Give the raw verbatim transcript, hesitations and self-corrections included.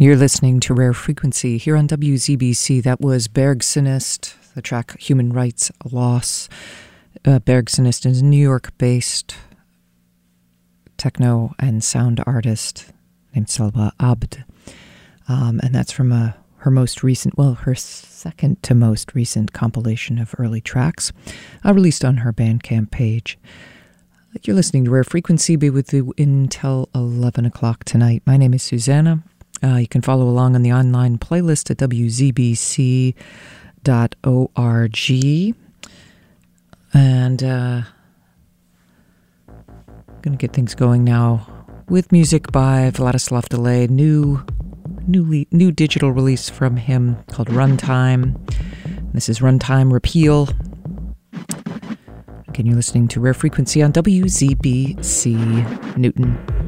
You're listening to Rare Frequency here on W Z B C. That was Bergsinist, the track Human Rights Loss. Uh, Bergsinist is a New York-based techno and sound artist named Salwa Abd. Um, and that's from a, her most recent, well, her second to most recent compilation of early tracks, uh, released on her Bandcamp page. You're listening to Rare Frequency. Be with you until eleven o'clock tonight. My name is Susanna. Uh, you can follow along on the online playlist at w z b c dot org. And uh, I'm going to get things going now with music by Vladislav Delay, new, newly, new digital release from him called Runtime. This is Runtime Repeal. Again, you're listening to Rare Frequency on W Z B C Newton.